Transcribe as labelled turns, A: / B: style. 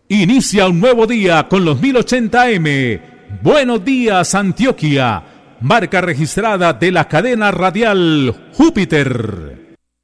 A: Inicia un nuevo día con los 1080M. Buenos días, Antioquia. Marca registrada de la cadena radial Júpiter.